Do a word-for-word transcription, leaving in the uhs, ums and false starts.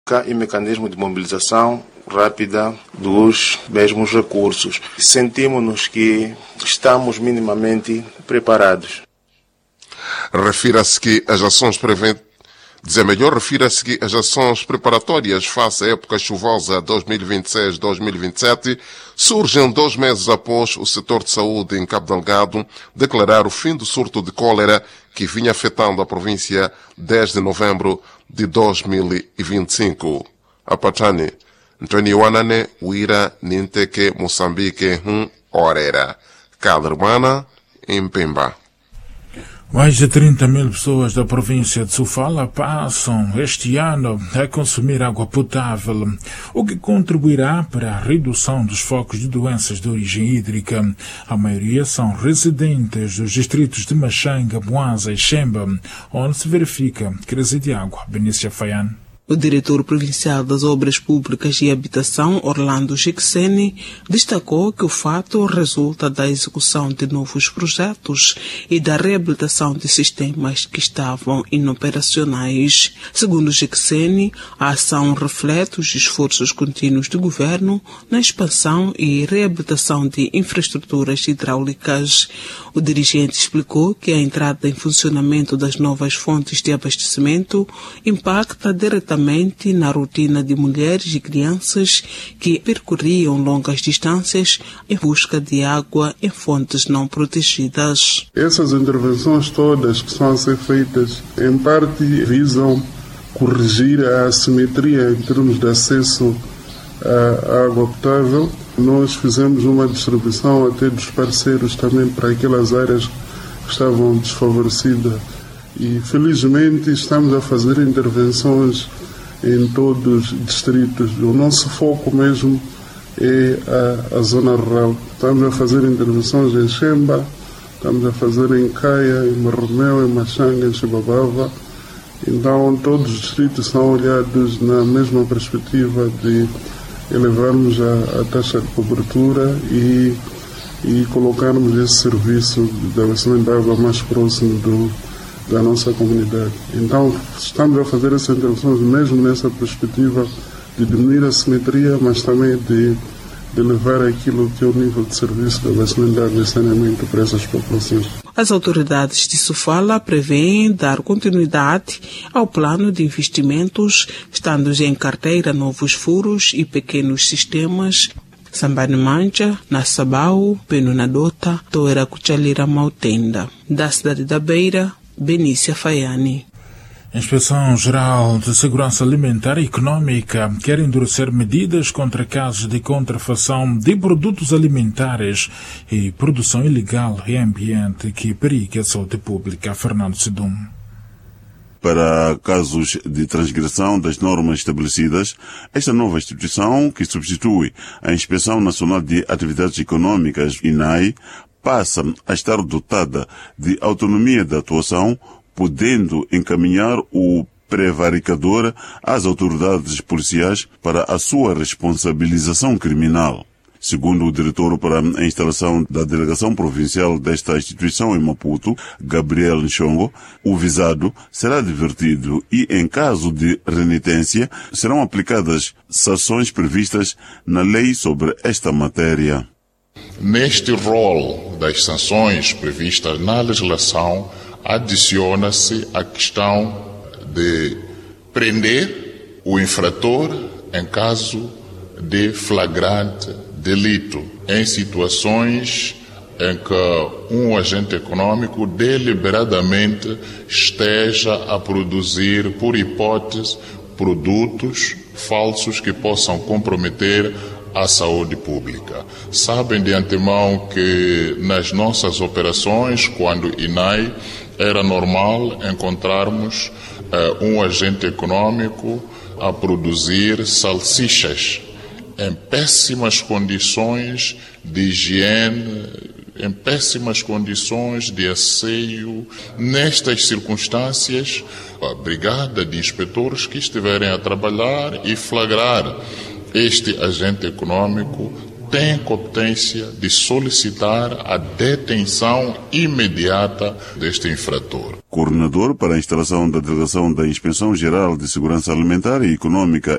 e mecanismo de mobilização rápida dos mesmos recursos. Sentimos-nos que estamos minimamente preparados. Refira-se que as ações preventivas Dizer melhor, refira-se que as ações preparatórias face à época chuvosa dois mil e vinte e seis dois mil e vinte e sete surgem dois meses após o setor de saúde em Cabo Delgado declarar o fim do surto de cólera que vinha afetando a província desde novembro de dois mil e vinte e cinco. A Pachani, Antônio Anane, Uira, Ninteke, Moçambique, Hum, Orera. Caldermana, em Pemba. Mais de trinta mil pessoas da província de Sofala passam este ano a consumir água potável, o que contribuirá para a redução dos focos de doenças de origem hídrica. A maioria são residentes dos distritos de Machanga, Boanza e Xemba, onde se verifica crise de água. Benícia Faian. O diretor provincial das Obras Públicas e Habitação, Orlando Gicseni, destacou que o fato resulta da execução de novos projetos e da reabilitação de sistemas que estavam inoperacionais. Segundo Gicseni, a ação reflete os esforços contínuos do governo na expansão e reabilitação de infraestruturas hidráulicas. O dirigente explicou que a entrada em funcionamento das novas fontes de abastecimento impacta diretamente na rotina de mulheres e crianças que percorriam longas distâncias em busca de água em fontes não protegidas. Essas intervenções todas que são a ser feitas, em parte visam corrigir a assimetria em termos de acesso à água potável. Nós fizemos uma distribuição até dos parceiros também para aquelas áreas que estavam desfavorecidas e felizmente estamos a fazer intervenções em todos os distritos. O nosso foco mesmo é a, a zona rural. Estamos a fazer intervenções em Xemba, estamos a fazer em Caia, em Marromeu, em Machanga, em Chibabava. Então todos os distritos são olhados na mesma perspectiva de elevarmos a, a taxa de cobertura e, e colocarmos esse serviço de abastecimento de água mais próximo do da nossa comunidade. Então, estamos a fazer essas intervenções mesmo nessa perspectiva de diminuir a simetria, mas também de, de levar aquilo que é o nível de serviço de abastecimento de água e saneamento para essas populações. As autoridades de Sofala prevêem dar continuidade ao plano de investimentos, estando em carteira novos furos e pequenos sistemas Sambani Mancha, Nassabau, Penunadota, Toera Cuchalira Mautenda. Da cidade da Beira, Benícia Faiani. A Inspeção Geral de Segurança Alimentar e Econômica quer endurecer medidas contra casos de contrafação de produtos alimentares e produção ilegal em ambiente que periga a saúde pública. Fernando Sidum. Para casos de transgressão das normas estabelecidas, esta nova instituição, que substitui a Inspeção Nacional de Atividades Econômicas, I N A I, passa a estar dotada de autonomia de atuação, podendo encaminhar o prevaricador às autoridades policiais para a sua responsabilização criminal. Segundo o diretor para a instalação da delegação provincial desta instituição em Maputo, Gabriel Nchongo, o visado será advertido e, em caso de renitência, serão aplicadas sanções previstas na lei sobre esta matéria. Neste rol das sanções previstas na legislação, adiciona-se a questão de prender o infrator em caso de flagrante delito, em situações em que um agente econômico deliberadamente esteja a produzir, por hipótese, produtos falsos que possam comprometer à saúde pública. Sabem de antemão que nas nossas operações, quando I N A I, era normal encontrarmos uh, um agente econômico a produzir salsichas em péssimas condições de higiene, em péssimas condições de asseio. Nestas circunstâncias, a brigada de inspetores que estiverem a trabalhar e flagrar este agente econômico tem competência de solicitar a detenção imediata deste infrator. Coordenador para a instalação da delegação da Inspeção Geral de Segurança Alimentar e Econômica